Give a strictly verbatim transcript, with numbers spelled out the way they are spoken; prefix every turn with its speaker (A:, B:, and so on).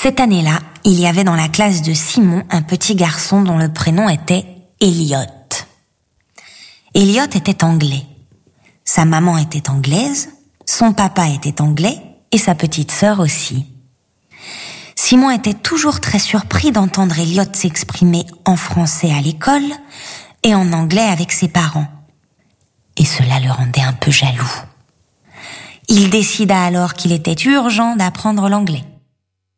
A: Cette année-là, il y avait dans la classe de Simon un petit garçon dont le prénom était Elliot. Elliot était anglais. Sa maman était anglaise, son papa était anglais et sa petite sœur aussi. Simon était toujours très surpris d'entendre Elliot s'exprimer en français à l'école et en anglais avec ses parents. Et cela le rendait un peu jaloux. Il décida alors qu'il était urgent d'apprendre l'anglais.